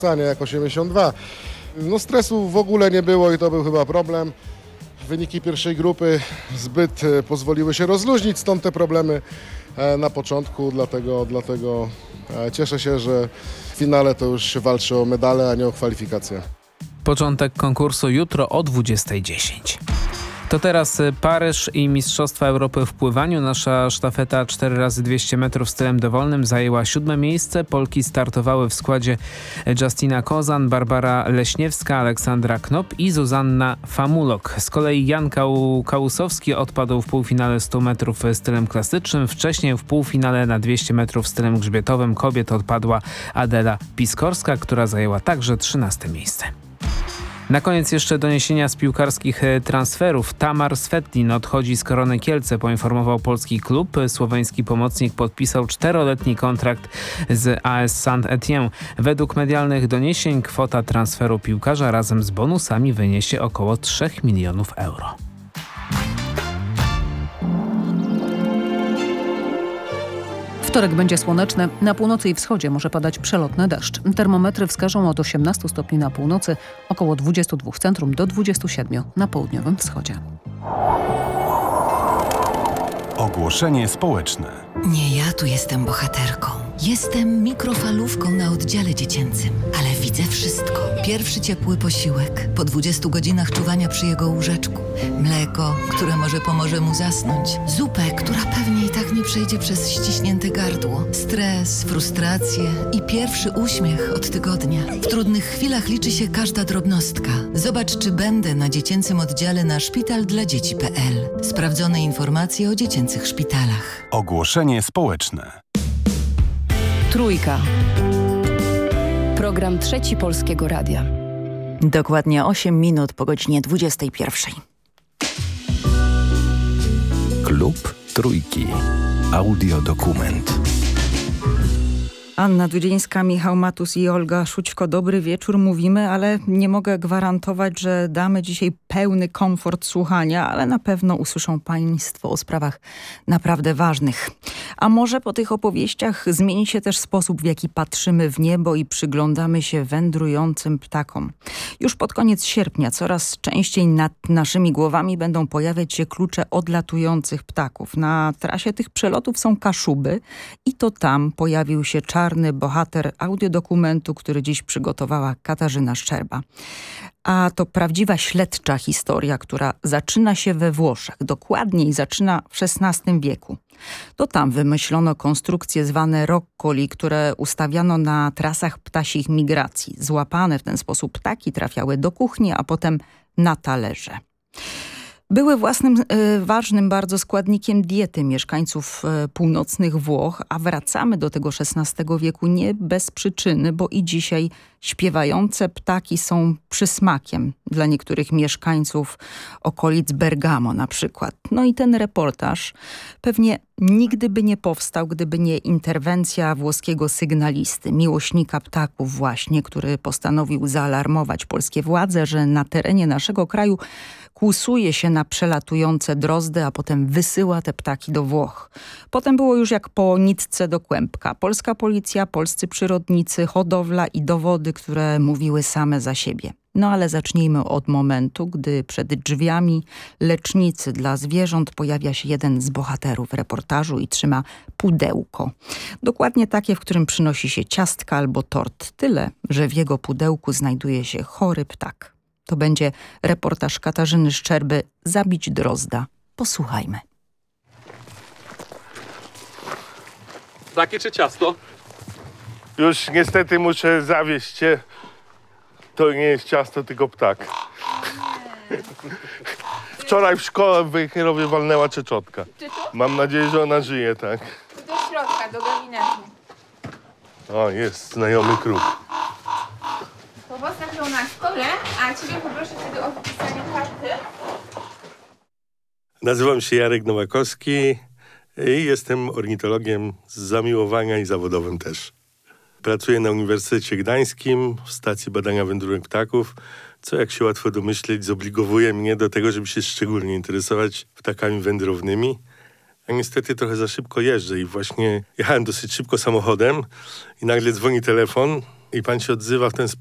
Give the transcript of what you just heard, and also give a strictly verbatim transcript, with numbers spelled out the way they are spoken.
jak osiemdziesiąt dwa. No stresu w ogóle nie było i to był chyba problem. Wyniki pierwszej grupy zbyt pozwoliły się rozluźnić, stąd te problemy na początku, dlatego, dlatego cieszę się, że w finale to już się walczy o medale, a nie o kwalifikacje. Początek konkursu jutro o dwudziestej dziesięć. To teraz Paryż i Mistrzostwa Europy w pływaniu. Nasza sztafeta cztery razy dwieście metrów stylem dowolnym zajęła siódme miejsce. Polki startowały w składzie Justyna Kozan, Barbara Leśniewska, Aleksandra Knop i Zuzanna Famulok. Z kolei Jan Kał- Kałusowski odpadł w półfinale stu metrów stylem klasycznym. Wcześniej w półfinale na dwieście metrów stylem grzbietowym kobiet odpadła Adela Piskorska, która zajęła także trzynaste miejsce. Na koniec jeszcze doniesienia z piłkarskich transferów. Tamar Svetlin odchodzi z Korony Kielce, poinformował polski klub. Słoweński pomocnik podpisał czteroletni kontrakt z A S Saint-Étienne. Według medialnych doniesień kwota transferu piłkarza razem z bonusami wyniesie około trzech milionów euro. Wtorek będzie słoneczny, na północy i wschodzie może padać przelotny deszcz. Termometry wskażą od osiemnastu stopni na północy, około dwudziestu dwóch w centrum do dwudziestu siedmiu na południowym wschodzie. Ogłoszenie społeczne. Nie ja tu jestem bohaterką. Jestem mikrofalówką na oddziale dziecięcym, ale widzę wszystko. Pierwszy ciepły posiłek, po dwudziestu godzinach czuwania przy jego łóżeczku. Mleko, które może pomoże mu zasnąć. Zupę, która pewnie i tak nie przejdzie przez ściśnięte gardło. Stres, frustracje i pierwszy uśmiech od tygodnia. W trudnych chwilach liczy się każda drobnostka. Zobacz, czy będę na dziecięcym oddziale na szpital dla dzieci kropka pe el. Sprawdzone informacje o dziecięcych szpitalach. Ogłoszenie społeczne. Trójka. Program Trzeci Polskiego Radia. Dokładnie osiem minut po godzinie dwudziestej pierwszej. Klub Trójki. Audiodokument. Anna Dudzińska, Michał Matus i Olga Szućko. Dobry wieczór, mówimy, ale nie mogę gwarantować, że damy dzisiaj pełny komfort słuchania, ale na pewno usłyszą Państwo o sprawach naprawdę ważnych. A może po tych opowieściach zmieni się też sposób, w jaki patrzymy w niebo i przyglądamy się wędrującym ptakom. Już pod koniec sierpnia coraz częściej nad naszymi głowami będą pojawiać się klucze odlatujących ptaków. Na trasie tych przelotów są Kaszuby i to tam pojawił się czarny bohater audiodokumentu, który dziś przygotowała Katarzyna Szczerba. A to prawdziwa śledcza historia, która zaczyna się we Włoszech. Dokładniej zaczyna w szesnastym wieku. To tam wymyślono konstrukcje zwane roccoli, które ustawiano na trasach ptasich migracji. Złapane w ten sposób ptaki trafiały do kuchni, a potem na talerze. Były własnym y, ważnym bardzo składnikiem diety mieszkańców y, północnych Włoch, a wracamy do tego szesnastego wieku nie bez przyczyny, bo i dzisiaj śpiewające ptaki są przysmakiem dla niektórych mieszkańców okolic Bergamo na przykład. No i ten reportaż pewnie nigdy by nie powstał, gdyby nie interwencja włoskiego sygnalisty, miłośnika ptaków właśnie, który postanowił zaalarmować polskie władze, że na terenie naszego kraju kłusuje się na przelatujące drozdy, a potem wysyła te ptaki do Włoch. Potem było już jak po nitce do kłębka. Polska policja, polscy przyrodnicy, hodowla i dowody, które mówiły same za siebie. No ale zacznijmy od momentu, gdy przed drzwiami lecznicy dla zwierząt pojawia się jeden z bohaterów reportażu i trzyma pudełko. Dokładnie takie, w którym przynosi się ciastka albo tort. Tyle, że w jego pudełku znajduje się chory ptak. To będzie reportaż Katarzyny Szczerby „Zabić drozda”. Posłuchajmy. Takie czy ciasto? Już niestety muszę zawieźć cię. To nie jest ciasto, tylko ptak. Wczoraj w szkole w Wejherowie walnęła czeczotka. Mam nadzieję, że ona żyje, tak? Do środka, do gabinetu. O, jest znajomy kruk. Postawią na stole, a ciebie poproszę wtedy o wypisanie karty. Nazywam się Jarek Nowakowski i jestem ornitologiem z zamiłowania i zawodowym też. Pracuję na Uniwersytecie Gdańskim w stacji badania wędrówek ptaków, co jak się łatwo domyśleć zobligowuje mnie do tego, żeby się szczególnie interesować ptakami wędrownymi. A niestety trochę za szybko jeżdżę i właśnie jechałem dosyć szybko samochodem i nagle dzwoni telefon i pan się odzywa w ten sposób,